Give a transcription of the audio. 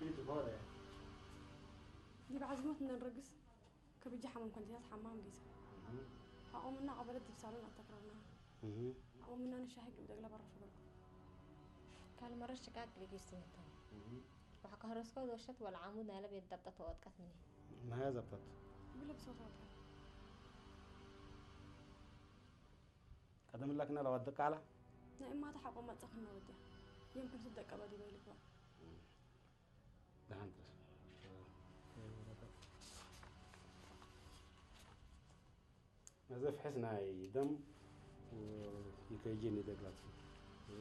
تفارق دي بعزمت من الرقص كبيجي حمام كنت هات حمام جيسة أقوم منا قبلت بسالون أتكررنا أقوم منا نشاهد ودق لا برا فوق كان مرة شكاك لقيستني وحكى هرسكو دوشت والعمود نالا بيتدبط وقت مني ما هي زبطت بلا بصوت واضح قدم لك أنا لو أدق على نعم ما تحقق ما تسخن ودي يمكن تصدق أبدي بيلك بقى ده هندرس نزف حسنا دم ويكيجيني دقلات